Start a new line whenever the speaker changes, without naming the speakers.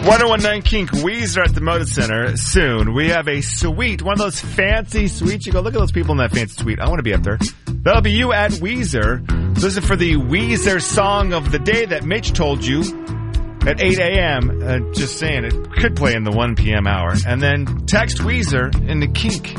1019 Kink, Weezer at the Moda Center soon. We have a suite, one of those fancy suites. You go, look at those people in that fancy suite. I want to be up there. That'll be you at Weezer. Listen for the Weezer song of the day that Mitch told you at 8 a.m. Just saying, it could play in the 1 p.m. hour. And then text Weezer into Kink.